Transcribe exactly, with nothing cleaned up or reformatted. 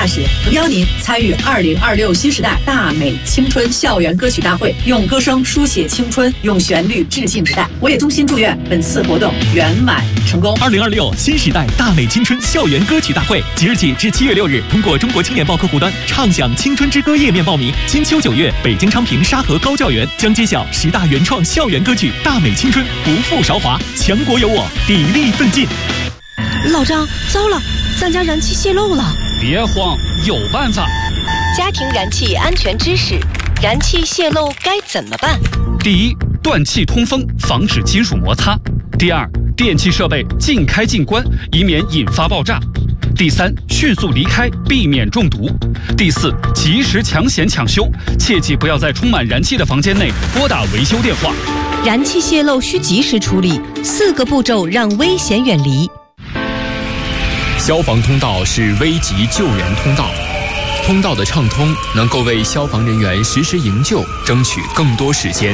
学，邀您参与二零二六新时代大美青春校园歌曲大会，用歌声书写青春，用旋律致敬时代。我也衷心祝愿本次活动圆满成功。 二零二六新时代大美青春校园歌曲大会即日起至七月六日，通过中国青年报客户端畅享青春之歌页面报名。金秋九月，北京昌平沙河高教园将揭晓十大原创校园歌曲，大美青春，不负韶华，强国有我，砥砺奋进。 老张，糟了，咱家燃气泄漏了。 别慌，有办法。 家庭燃气安全知识：燃气泄漏该怎么办？ 第一，断气通风，防止金属摩擦；第二，电气设备尽开尽关，以免引发爆炸；第三，迅速离开，避免中毒；第四，及时抢险抢修，切记不要在充满燃气的房间内拨打维修电话。 燃气泄漏需及时处理，四个步骤让危险远离。 消防通道是危急救援通道，通道的畅通能够为消防人员实时营救争取更多时间。